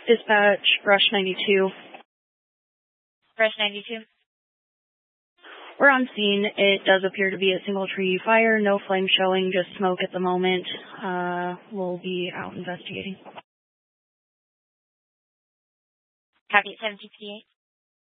Dispatch, Rush 92. Rush 92. We're on scene. It does appear to be a single tree fire. No flame showing, just smoke at the moment. We'll be out investigating. Copy 768.